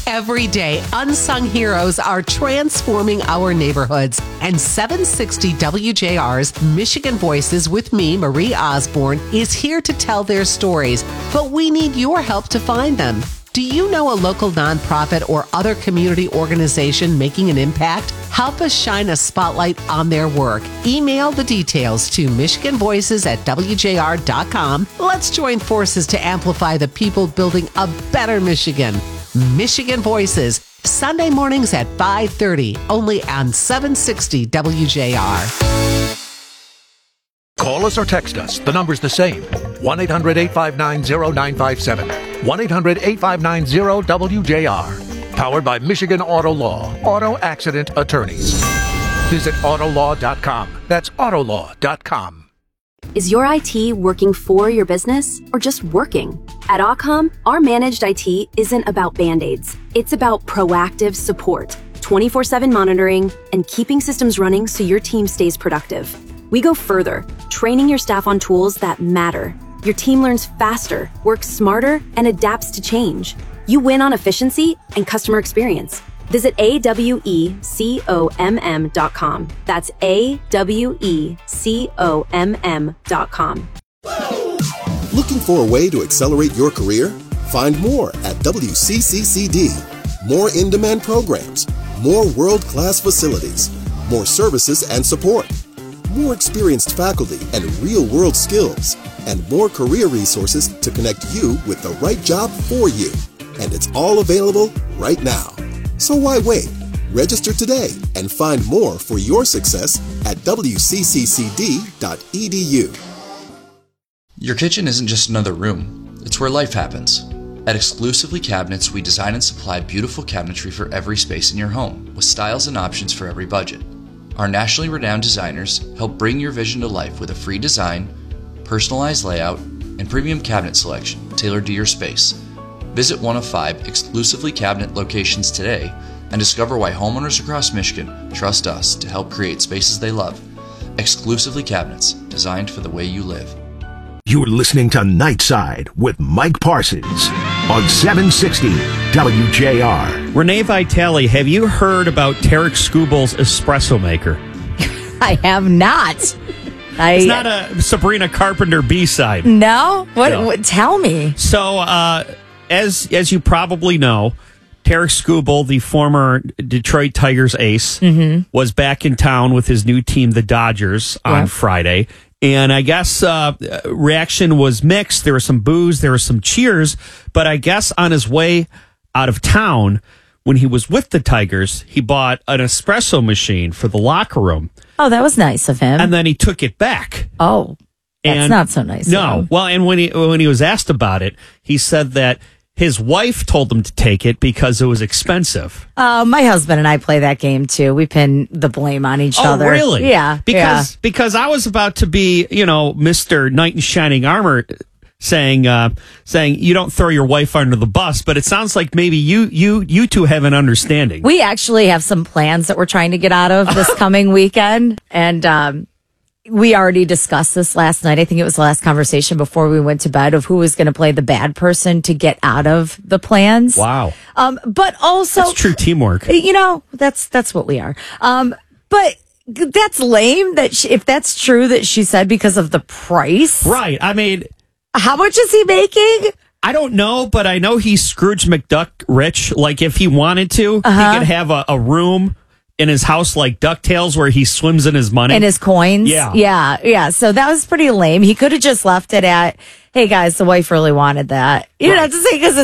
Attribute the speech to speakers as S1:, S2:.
S1: Every day, unsung heroes are transforming our neighborhoods. And 760 WJR's Michigan Voices with me, Marie Osborne, is here to tell their stories. But we need your help to find them. Do you know a local nonprofit or other community organization making an impact? Help us shine a spotlight on their work. Email the details to michiganvoices@wjr.com. Let's join forces to amplify the people building a better Michigan. Michigan Voices, Sunday mornings at 5:30, only on 760 WJR.
S2: Call us or text us. The number's the same. 1-800-859-0957. 1-800-859-0WJR. Powered by Michigan Auto Law. Auto Accident Attorneys. Visit autolaw.com. That's autolaw.com.
S3: Is your IT working for your business or just working? At Occom, our managed IT isn't about Band-Aids. It's about proactive support, 24/7 monitoring, and keeping systems running so your team stays productive. We go further, training your staff on tools that matter. Your team learns faster, works smarter, and adapts to change. You win on efficiency and customer experience. Visit AWECOMM.com. That's AWECOMM.com.
S4: Looking for a way to accelerate your career? Find more at WCCCD. More in-demand programs, more world-class facilities, more services and support, more experienced faculty and real-world skills, and more career resources to connect you with the right job for you. And it's all available right now. So why wait? Register today and find more for your success at wcccd.edu.
S5: Your kitchen isn't just another room, it's where life happens. At Exclusively Cabinets, we design and supply beautiful cabinetry for every space in your home, with styles and options for every budget. Our nationally renowned designers help bring your vision to life with a free design, personalized layout, and premium cabinet selection tailored to your space. Visit one of 5 Exclusively Cabinet locations today and discover why homeowners across Michigan trust us to help create spaces they love. Exclusively Cabinets, designed for the way you live.
S6: You're listening to Nightside with Mike Parsons on 760 WJR.
S7: Renee Vitale, have you heard about Tarek Skubel's espresso maker?
S8: I have not.
S7: It's not a Sabrina Carpenter B-side.
S8: No? What? Tell me.
S7: So, as you probably know, Tarek Skubel, the former Detroit Tigers ace, was back in town with his new team, the Dodgers, on Friday. And I guess reaction was mixed. There was some boos, there was some cheers. But I guess on his way out of town, when he was with the Tigers, he bought an espresso machine for the locker room.
S8: Oh, that was nice of him.
S7: And then he took it back.
S8: Oh, that's not so nice.
S7: No. Well, and when he was asked about it, he said that his wife told him to take it because it was expensive.
S8: My husband and I play that game too. We pin the blame on each other.
S7: Oh, really?
S8: Yeah.
S7: Because I was about to be, Mr. Knight in Shining Armor, saying you don't throw your wife under the bus, but it sounds like maybe you two have an understanding.
S8: We actually have some plans that we're trying to get out of this coming weekend, and we already discussed this last night. I think it was the last conversation before we went to bed of who was going to play the bad person to get out of the plans.
S7: Wow.
S8: But also,
S7: that's true teamwork.
S8: That's what we are. But that's lame that if that's true that she said because of the price.
S7: Right. I mean,
S8: how much is he making?
S7: I don't know, but I know he's Scrooge McDuck rich. Like if he wanted to, he could have a room in his house like DuckTales where he swims in his money.
S8: In his coins? Yeah. So that was pretty lame. He could have just left it at, hey guys, the wife really wanted that. You don't have to say because